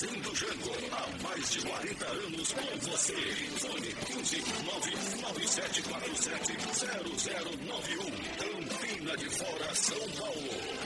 Fazendo Jango. Há mais de 40 anos com você. Fone 15 997470091. Campina de Fora, São Paulo.